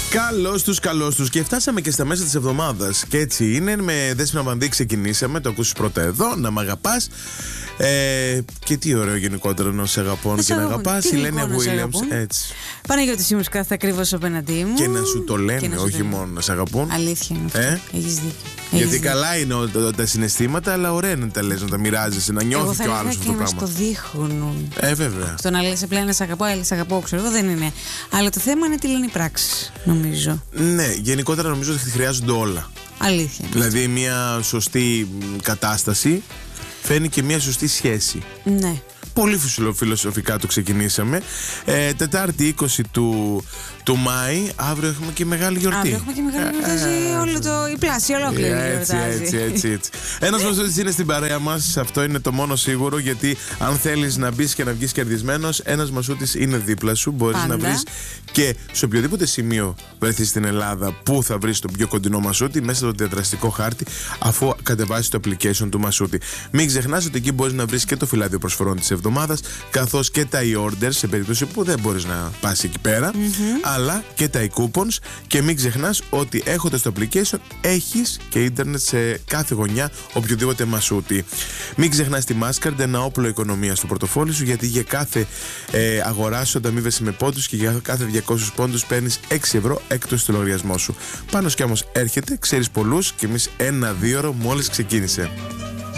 Καλώς τους. Και φτάσαμε και στα μέσα της εβδομάδας. Και έτσι είναι. Με Δέσποινα Βανδύ ξεκινήσαμε. Το ακούσεις πρώτα εδώ. Να μ' αγαπάς. Και τι ωραίο γενικότερα να σε αγαπώνω και να αγαπάς. Η Λένια Williams. Έτσι. Παναγιώτη Σίμους κάθεται ακριβώς απέναντί μου. Και να σου το λένε, όχι μόνο να σε αγαπούν. Αλήθεια είναι αυτό. Έχεις δίκιο. Γιατί καλά είναι τα συναισθήματα, αλλά ωραία είναι να τα λες, να τα μοιράζεσαι, να νιώθει κι ο άλλος αυτό το πράγμα. Εγώ θα έλεγα και να στο δείχνουν. Βέβαια. Το να λες απλά να σε αγαπώ, σε αγαπώ, ξέρω εγώ, δεν είναι. Αλλά το θέμα είναι τι λένε οι πράξεις, νομίζω. Ναι, γενικότερα νομίζω ότι χρειάζονται όλα. Αλήθεια. Δηλαδή μια σωστή κατάσταση φέρνει και μια σωστή σχέση. Ναι. Πολύ φιλοσοφικά το ξεκινήσαμε. Τετάρτη 20 του Μάη. Αύριο έχουμε και μεγάλη γιορτή. Αύριο έχουμε και μεγάλη γιορτή. Η πλάση ολόκληρη γιορτάζει. Έτσι. Ένας μασούτης είναι στην παρέα μας. Αυτό είναι το μόνο σίγουρο. Γιατί αν θέλεις να μπεις και να βγεις κερδισμένος, ένας μασούτης είναι δίπλα σου. Μπορείς να βρεις και σε οποιοδήποτε σημείο βρεθείς στην Ελλάδα που θα βρεις το πιο κοντινό μασούτη μέσα στο διαδραστικό χάρτη, αφού κατεβάσεις το application του μασούτη. Μην ξεχνάς ότι εκεί μπορείς να βρεις και το φυλάδιο προσφορών της εβδομάδας, καθώς και τα e-orders σε περίπτωση που δεν μπορείς να πας εκεί πέρα, αλλά και τα e-coupons. Και μην ξεχνάς ότι έχοντας το application έχεις και ίντερνετ σε κάθε γωνιά οποιοδήποτε μασούτη. Μην ξεχνάς τη Mastercard, ένα όπλο οικονομίας στο πορτοφόλι σου, γιατί για κάθε αγορά σου ανταμείβεσαι με πόντους και για κάθε 200 πόντους παίρνεις 6 ευρώ έκπτωση στο λογαριασμό σου. Πάνω κι όμως έρχεται, ξέρεις πολλούς και εμείς 1-2 ώρο μόλις ξεκίνησε.